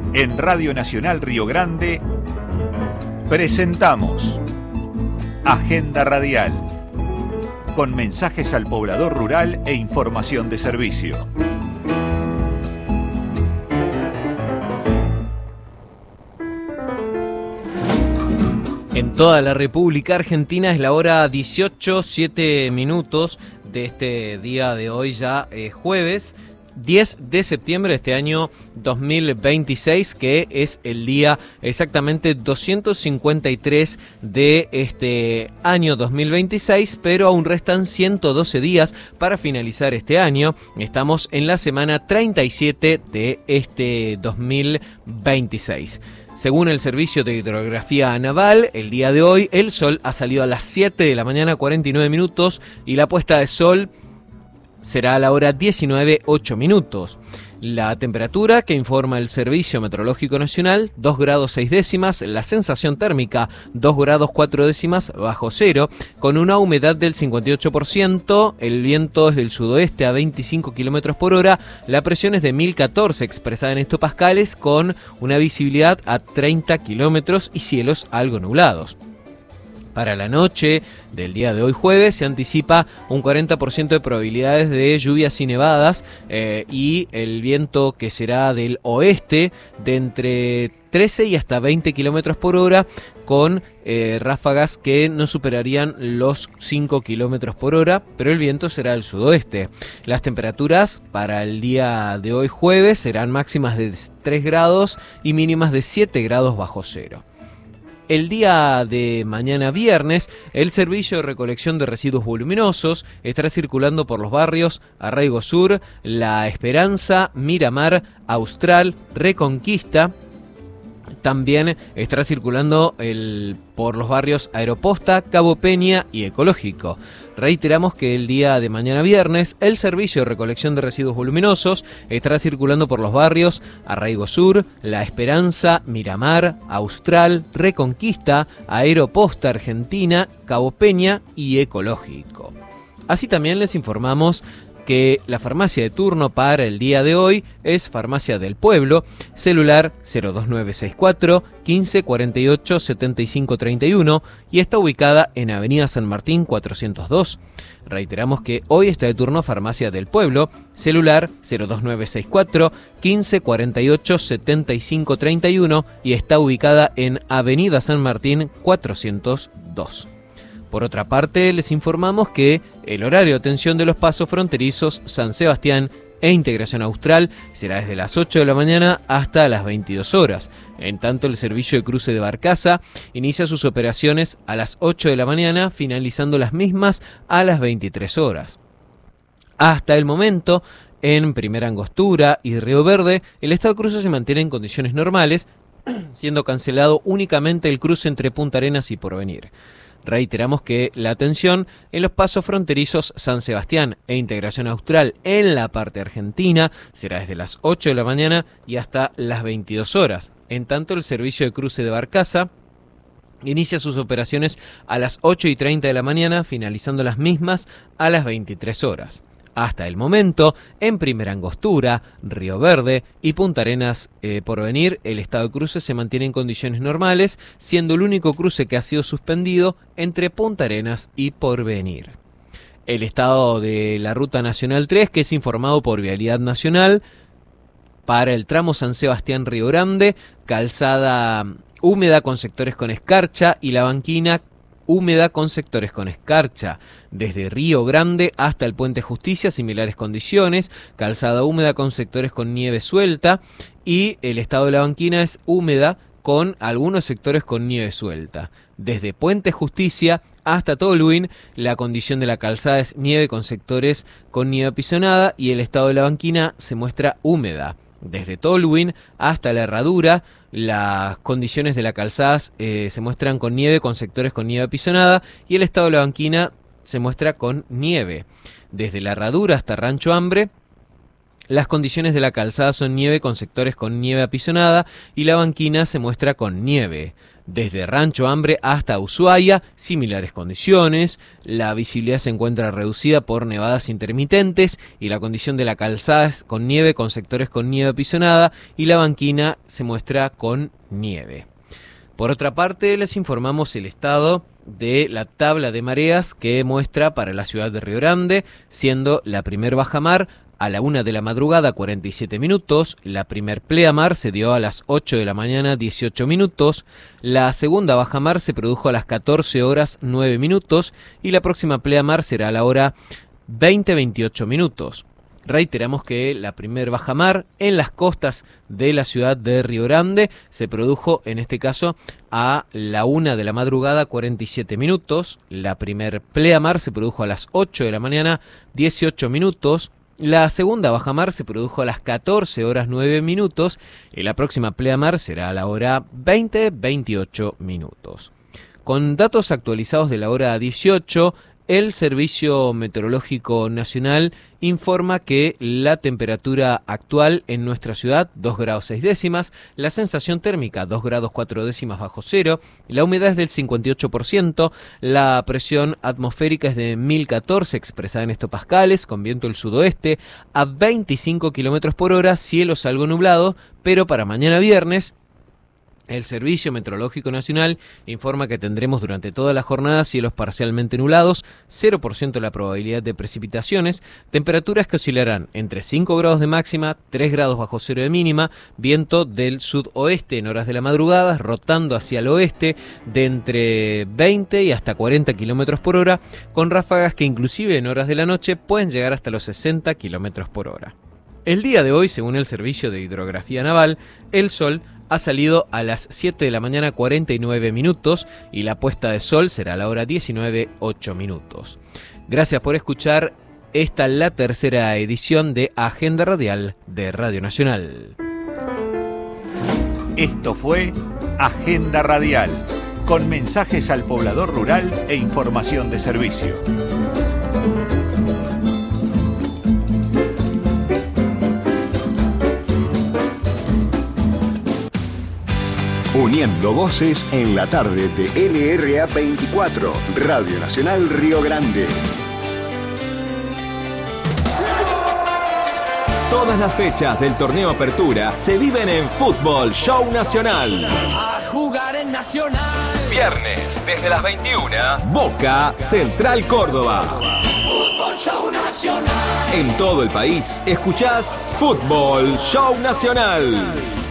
En Radio Nacional Río Grande presentamos Agenda Radial, con mensajes al poblador rural e información de servicio. En toda la República Argentina es la hora 18:07 de este día de hoy, ya jueves 10 de septiembre de este año 2026, que es el día exactamente 253 de este año 2026, pero aún restan 112 días para finalizar este año. Estamos en la semana 37 de este 2026. Según el Servicio de Hidrografía Naval, el día de hoy el sol ha salido a las 7 de la mañana 49 minutos y la puesta de sol será a la hora 19:08. La temperatura que informa el Servicio Meteorológico Nacional, 2 grados 6 décimas, la sensación térmica 2 grados 4 décimas bajo cero, con una humedad del 58%, el viento es del sudoeste a 25 kilómetros por hora, la presión es de 1014 expresada en hectopascales, con una visibilidad a 30 kilómetros y cielos algo nublados. Para la noche del día de hoy jueves se anticipa un 40% de probabilidades de lluvias y nevadas y el viento que será del oeste de entre 13 y hasta 20 kilómetros por hora, con ráfagas que no superarían los 5 kilómetros por hora, pero el viento será del sudoeste. Las temperaturas para el día de hoy jueves serán máximas de 3 grados y mínimas de 7 grados bajo cero. El día de mañana viernes, el servicio de recolección de residuos voluminosos estará circulando por los barrios Arraigo Sur, La Esperanza, Miramar, Austral, Reconquista. También estará circulando por los barrios Aeroposta, Cabo Peña y Ecológico. Reiteramos que el día de mañana viernes el servicio de recolección de residuos voluminosos estará circulando por los barrios Arraigo Sur, La Esperanza, Miramar, Austral, Reconquista, Aeroposta Argentina, Cabo Peña y Ecológico. Así también les informamos que la farmacia de turno para el día de hoy es Farmacia del Pueblo, celular 02964 15 48 75 31 y está ubicada en Avenida San Martín 402. Reiteramos que hoy está de turno Farmacia del Pueblo, celular 02964 15 48 75 31 y está ubicada en Avenida San Martín 402. Por otra parte, les informamos que el horario de atención de los pasos fronterizos San Sebastián e Integración Austral será desde las 8 de la mañana hasta las 22 horas. En tanto, el servicio de cruce de Barcaza inicia sus operaciones a las 8 de la mañana, finalizando las mismas a las 23 horas. Hasta el momento, en Primera Angostura y Río Verde, el estado de cruce se mantiene en condiciones normales, siendo cancelado únicamente el cruce entre Punta Arenas y Porvenir. Reiteramos que la atención en los pasos fronterizos San Sebastián e Integración Austral en la parte argentina será desde las 8 de la mañana y hasta las 22 horas. En tanto, el servicio de cruce de Barcaza inicia sus operaciones a las 8:30 de la mañana, finalizando las mismas a las 23 horas. Hasta el momento, en Primera Angostura, Río Verde y Punta Arenas Porvenir, el estado de cruce se mantiene en condiciones normales, siendo el único cruce que ha sido suspendido entre Punta Arenas y Porvenir. El estado de la Ruta Nacional 3, que es informado por Vialidad Nacional, para el tramo San Sebastián-Río Grande, calzada húmeda con sectores con escarcha y la banquina húmeda con sectores con escarcha. Desde Río Grande hasta el Puente Justicia, similares condiciones, calzada húmeda con sectores con nieve suelta y el estado de la banquina es húmeda con algunos sectores con nieve suelta. Desde Puente Justicia hasta Tolhuin, la condición de la calzada es nieve con sectores con nieve apisonada y el estado de la banquina se muestra húmeda. Desde Tolhuin hasta la Herradura, las condiciones de la calzada se muestran con nieve con sectores con nieve apisonada y el estado de la banquina se muestra con nieve. Desde la Herradura hasta Rancho Hambre, las condiciones de la calzada son nieve con sectores con nieve apisonada y la banquina se muestra con nieve. desde Rancho Hambre hasta Ushuaia, similares condiciones. La visibilidad se encuentra reducida por nevadas intermitentes y la condición de la calzada es con nieve, con sectores con nieve apisonada, y la banquina se muestra con nieve. Por otra parte, les informamos el estado de la tabla de mareas que muestra para la ciudad de Río Grande, siendo la primer bajamar a la 1 de la madrugada 47 minutos, la primer pleamar se dio a las 8 de la mañana 18 minutos, la segunda bajamar se produjo a las 14 horas 9 minutos y la próxima pleamar será a la hora 20:28 minutos. Reiteramos que la primer bajamar en las costas de la ciudad de Río Grande se produjo en este caso a la 1 de la madrugada 47 minutos, la primer pleamar se produjo a las 8 de la mañana 18 minutos, la segunda bajamar se produjo a las 14 horas 9 minutos y la próxima pleamar será a la hora 20:28 minutos. Con datos actualizados de la hora 18, el Servicio Meteorológico Nacional informa que la temperatura actual en nuestra ciudad 2 grados 6 décimas, la sensación térmica 2 grados 4 décimas bajo cero, la humedad es del 58%, la presión atmosférica es de 1014 expresada en hectopascales, con viento del sudoeste a 25 km por hora, cielos algo nublados, pero para mañana viernes el Servicio Meteorológico Nacional informa que tendremos durante toda la jornada cielos parcialmente nublados, 0% la probabilidad de precipitaciones, temperaturas que oscilarán entre 5 grados de máxima, 3 grados bajo cero de mínima, viento del sudoeste en horas de la madrugada, rotando hacia el oeste de entre 20 y hasta 40 kilómetros por hora, con ráfagas que inclusive en horas de la noche pueden llegar hasta los 60 kilómetros por hora. El día de hoy, según el Servicio de Hidrografía Naval, el sol ha salido a las 7 de la mañana 49 minutos y la puesta de sol será a la hora 19:08 minutos. Gracias por escuchar la tercera edición de Agenda Radial de Radio Nacional. Esto fue Agenda Radial, con mensajes al poblador rural e información de servicio. Uniendo voces en la tarde de LRA 24, Radio Nacional Río Grande. Todas las fechas del torneo Apertura se viven en Fútbol Show Nacional. A jugar en Nacional. Viernes, desde las 21, Boca Central Córdoba. Fútbol Show Nacional. En todo el país, escuchás Fútbol Show Nacional.